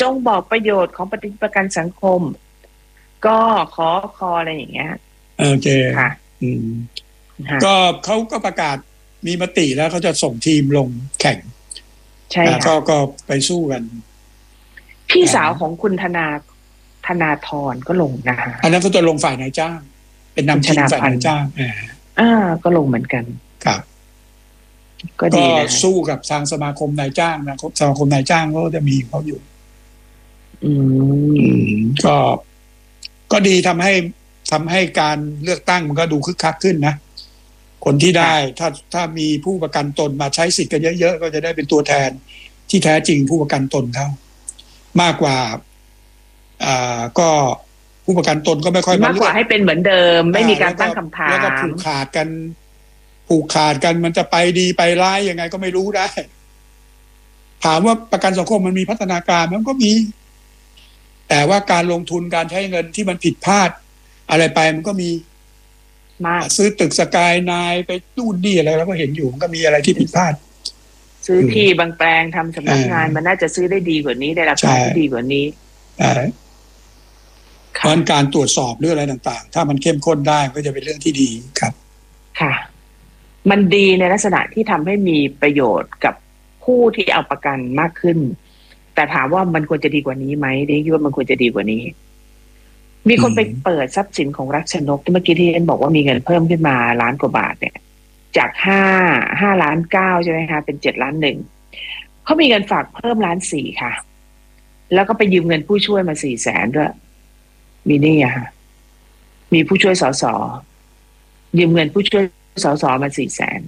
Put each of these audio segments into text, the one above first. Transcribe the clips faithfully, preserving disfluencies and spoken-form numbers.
จงบอกประโยชน์ของปฏิบัติประกันสังคมก็ขอคออะไรอย่างเงี้ยโอเคค่ะอืมก็เขาก็ประกาศมีมติแล้วเขาจะส่งทีมลงแข่งใช่ค่ะก็ก็ไปสู้กันพี่สาวของคุณธนาธนาธรก็ลงนะคะอันนั้นก็จะลงฝ่ายนายจ้างเป็นนำทีมฝ่ายนายจ้างอ่าอ่าก็ลงเหมือนกันครับก็ดีนะสู้กับทางสมาคมนายจ้างนะสมาคมนายจ้างก็จะมีเขาอยู่อืมก็ก็ดีทำให้ทำให้การเลือกตั้งมันก็ดูคึกคักขึ้นนะคนที่ได้ถ้าถ้ามีผู้ประกันตนมาใช้สิทธิ์กันเยอะๆก็จะได้เป็นตัวแทนที่แท้จริงผู้ประกันตนเขามากกว่าอ่าก็ผู้ประกันตนก็ไม่ค่อยมากกว่าให้เป็นเหมือนเดิมไม่มีการตั้งคำถามแล้วก็ผูกขาดกันผูกขาดกันมันจะไปดีไปร้ายยังไงก็ไม่รู้ได้ถามว่าประกันสังคมมันมีพัฒนาการมันก็มีแต่ว่าการลงทุนการใช้เงินที่มันผิดพลาดอะไรไปมันก็มีมากซื้อตึกสกายไนน์ไปนู่นนี่อะไรเราก็เห็นอยู่มันก็มีอะไรที่ผิดพลาดซื้อที่บางแปลงทำสำนักงานมันน่าจะซื้อได้ดีกว่านี้ได้ราคาที่ดีกว่านี้ใช่เพราะการตรวจสอบเรื่องอะไรต่างๆถ้ามันเข้มข้นได้ก็จะเป็นเรื่องที่ดีครับค่ะมันดีในลักษณะที่ทำให้มีประโยชน์กับผู้ที่เอาประกันมากขึ้นแต่ถามว่ามันควรจะดีกว่านี้ไหมดิคิดว่ามันควรจะดีกว่านี้มีคนไปเปิดทรัพย์สินของรักชนกที่เมื่อกี้ที่เอ็นบอกว่ามีเงินเพิ่มขึ้นมาล้านกว่าบาทเนี่ยจากห้าห้าล้านเก้าใช่ไหมคะเป็นเจ็ดล้านหนึ่งเขามีเงินฝากเพิ่มล้านสี่ค่ะแล้วก็ไปยืมเงินผู้ช่วยมาสี่แสนด้วยมีนี่อะค่ะมีผู้ช่วยสสยืมเงินผู้ช่วยสสมาสี่แสน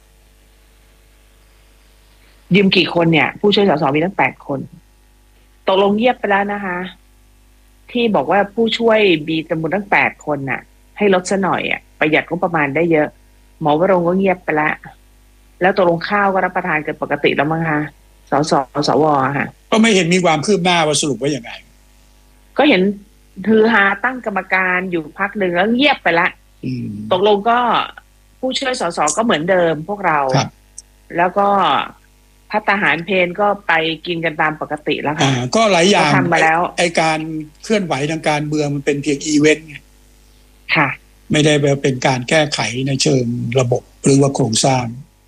ยืมกี่คนเนี่ยผู้ช่วยสสมีตั้งแปดคนตกลงเงียบไปแล้วนะคะที่บอกว่าผู้ช่วยมีจำนวนตั้งแปดคนน่ะให้ลดซะหน่อยอ่ะประหยัดงบประมาณได้เยอะหมอวรงค์ก็เงียบไปแล้วแล้วตกลงข้าวก็รับประทานเกินปกติแล้วมั้งคะสสสวค่ะก็ไม่เห็นมีความคืบหน้าว่าสรุปว่าอย่างไงก็เห็นถือหาตั้งกรรมการอยู่พักหนึ่งแล้วเงียบไปละตกลงก็ผู้ช่วยสสก็เหมือนเดิมพวกเราแล้วก็พัฒหารเพนก็ไปกินกันตามปกติแล้วค่ะก็หลายอย่างทำมาแล้วไอการเคลื่อนไหวทางการเมืองมันเป็นเพียงอีเวนต์ไงค่ะไม่ได้เป็นการแก้ไขในเชิงระบบหรือว่าโครงสร้าง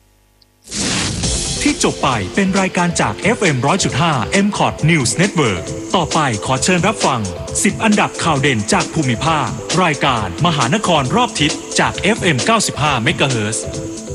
ที่จบไปเป็นรายการจาก เอฟ เอ็ม หนึ่งร้อยจุดห้า เอ็ม คอท News Network ต่อไปขอเชิญรับฟังสิบอันดับข่าวเด่นจากภูมิภาครายการมหานครรอบทิศจาก เอฟ เอ็ม เก้าสิบห้า เมกะเฮิรตซ์